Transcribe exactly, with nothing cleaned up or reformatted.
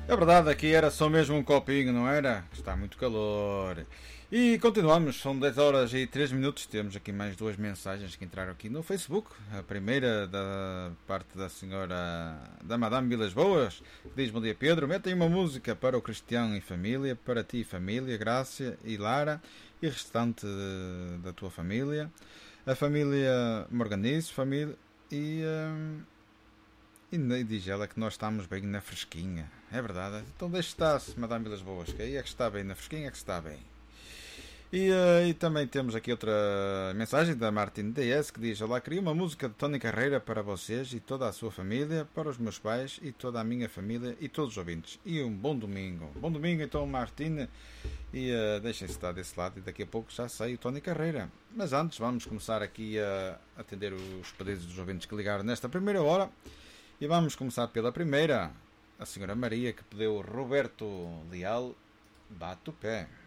É verdade, aqui era só mesmo um copinho, não era? Está muito calor. E continuamos, são dez horas e três minutos. Temos aqui mais duas mensagens que entraram aqui no Facebook. A primeira da parte da senhora, da Madame Vilas Boas, que diz: bom dia Pedro, mete aí uma música para o Cristiano e família, para ti e família, Grácia e Lara e restante da tua família. A família Morganice, família e... Hum, E diz ela que nós estamos bem na fresquinha. É verdade. Então deixe estar-se, Madame Vilas Boas, que aí é que está bem, na fresquinha é que está bem. E, uh, e também temos aqui outra mensagem da Martin D S que diz: olá, queria uma música de Tony Carreira para vocês e toda a sua família, para os meus pais e toda a minha família e todos os ouvintes. E um bom domingo. Bom domingo então, Martin. E uh, deixem-se estar desse lado e daqui a pouco já sai o Tony Carreira. Mas antes vamos começar aqui a atender os pedidos dos ouvintes que ligaram nesta primeira hora. E vamos começar pela primeira, a senhora Maria, que pediu Roberto Leal, Bate o Pé.